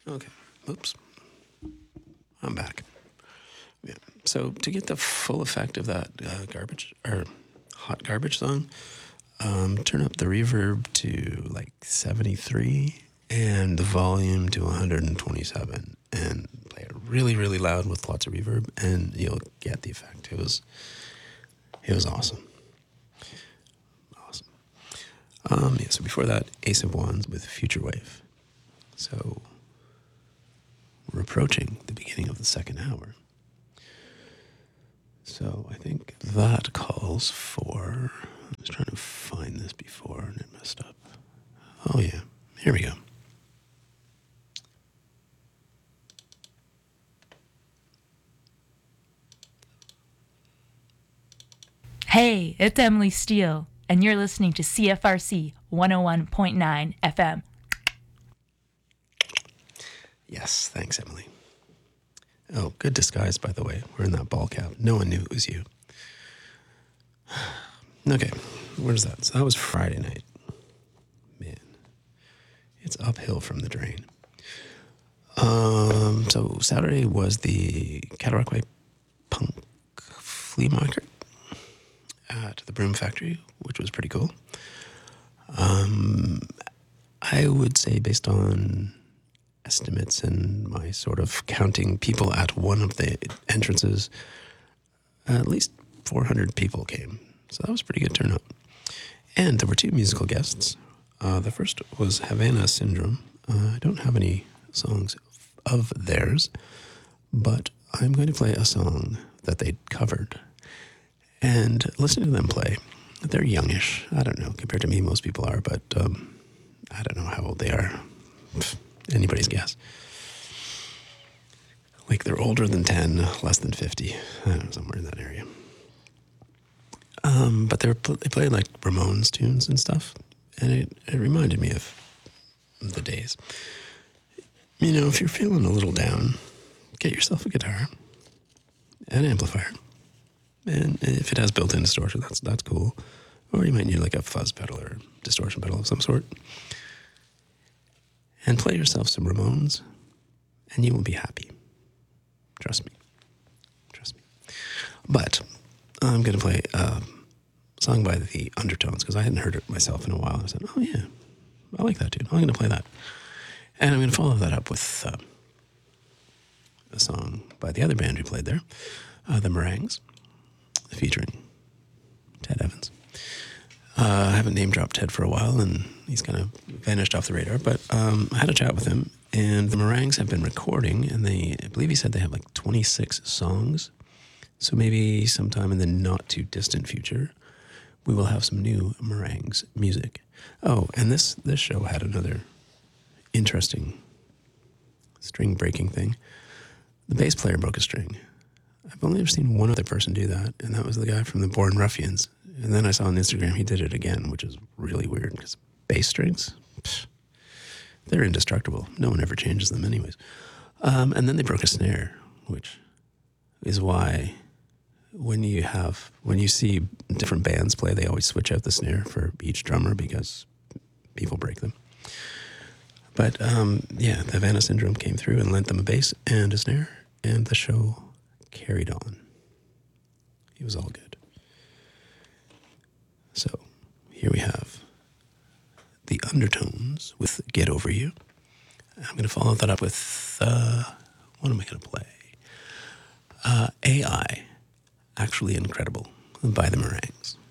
Okay. Oops. I'm back. Yeah. So to get the full effect of that garbage or hot garbage song, turn up the reverb to like 73 and the volume to 127 and play it really, really loud with lots of reverb and you'll get the effect. It was awesome. Awesome. Yeah, so before that, Ace of Wands with Future Wave. So we're approaching the beginning of the second hour. So I think that calls for, I was trying to find this before and it messed up. Oh yeah, here we go. Hey, it's Emily Steele, and you're listening to CFRC 101.9 FM. Yes, thanks, Emily. Oh, good disguise, by the way. Wearing that ball cap. No one knew it was you. Okay, where's that? So that was Friday night. Man, it's uphill from the drain. So Saturday was the Cataraqui Punk Flea Market at the Broom Factory, which was pretty cool. I would say based on estimates and my sort of counting people at one of the entrances, at least 400 people came. So that was a pretty good turnout. And there were two musical guests. The first was Havana Syndrome. I don't have any songs of theirs, but I'm going to play a song that they covered. And listening to them play, they're youngish. I don't know, compared to me, most people are, but I don't know how old they are. Anybody's guess. Like they're older than 10, less than 50. I don't know, somewhere in that area. But they played like Ramones tunes and stuff, and it reminded me of the days. You know, if you're feeling a little down, get yourself a guitar, an amplifier, and if it has built-in distortion, that's cool. Or you might need like a fuzz pedal or distortion pedal of some sort. And play yourself some Ramones, and you will be happy. Trust me. Trust me. But I'm going to play a song by the Undertones, because I hadn't heard it myself in a while. I said, oh yeah, I like that tune. I'm going to play that. And I'm going to follow that up with a song by the other band who played there, the Meringues, featuring Ted Evans. I haven't name-dropped Ted for a while, and he's kind of vanished off the radar, but I had a chat with him, and the Meringues have been recording, and I believe he said they have like 26 songs, so maybe sometime in the not-too-distant future, we will have some new Meringues music. Oh, and this show had another interesting string-breaking thing. The bass player broke a string. I've only ever seen one other person do that, and that was the guy from the Born Ruffians. And then I saw on Instagram he did it again, which is really weird because bass strings, they're indestructible. No one ever changes them anyways. And then they broke a snare, which is why when you see different bands play, they always switch out the snare for each drummer because people break them. But yeah, the Havana Syndrome came through and lent them a bass and a snare, and the show carried on. It was all good. So here we have the Undertones with Get Over You. I'm going to follow that up with, what am I going to play? AI, Actually Incredible, by the Meringues.